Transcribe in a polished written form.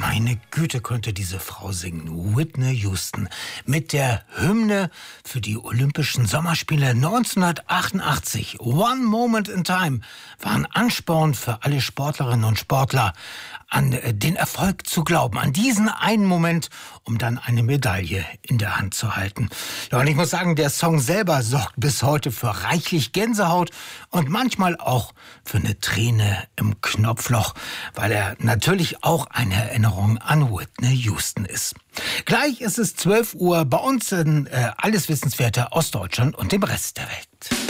Meine Güte, könnte diese Frau singen. Whitney Houston mit der Hymne für die Olympischen Sommerspiele 1988. One Moment in Time war ein Ansporn für alle Sportlerinnen und Sportler, an den Erfolg zu glauben, an diesen einen Moment, um dann eine Medaille in der Hand zu halten. Ja, und ich muss sagen, der Song selber sorgt bis heute für reichlich Gänsehaut und manchmal auch für eine Träne im Knopfloch, weil er natürlich auch eine Erinnerung an Whitney Houston ist. Gleich ist es 12 Uhr bei uns in Alles Wissenswerte aus Deutschland und dem Rest der Welt.